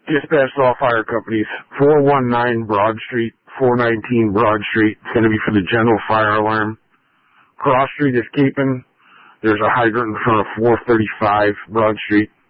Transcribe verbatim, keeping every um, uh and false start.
Dispatch to all fire companies. four one nine Broad Street, four nineteen Broad Street. It's going to be for the general fire alarm. Cross Street is keeping. There's a hydrant in front of four thirty-five Broad Street.